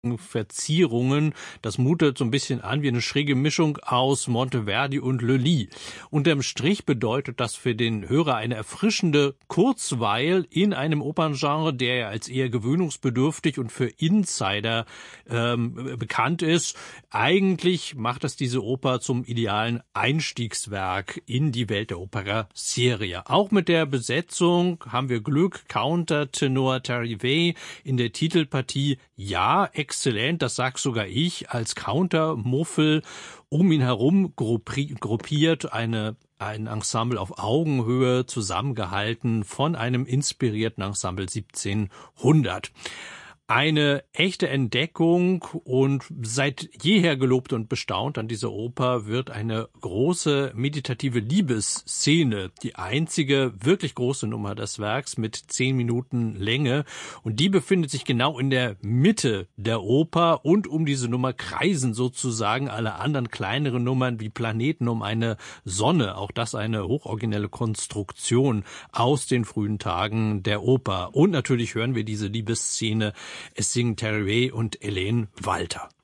Verzierungen. Das mutet so ein bisschen an wie eine schräge Mischung aus Monteverdi und Lully. Unterm Strich bedeutet das für den Hörer eine erfrischende Kurzweil in einem Operngenre, der ja als eher gewöhnungsbedürftig und für Insider bekannt ist. Eigentlich macht das diese Oper zum idealen Einstiegswerk in die Welt der Opera seria. Auch mit der Besetzung haben wir Glück. Countertenor Terrivet in der Titelpartie, ja, exzellent, das sag sogar ich, als Countermuffel um ihn herum gruppiert ein Ensemble auf Augenhöhe, zusammengehalten von einem inspirierten Ensemble 1700. Eine echte Entdeckung und seit jeher gelobt und bestaunt an dieser Oper wird eine große meditative Liebesszene, die einzige wirklich große Nummer des Werks mit 10 Minuten Länge. Und die befindet sich genau in der Mitte der Oper und um diese Nummer kreisen sozusagen alle anderen kleineren Nummern wie Planeten um eine Sonne. Auch das eine hochoriginelle Konstruktion aus den frühen Tagen der Oper. Und natürlich hören wir diese Liebesszene. Es singen Terrivet und Helene Walter.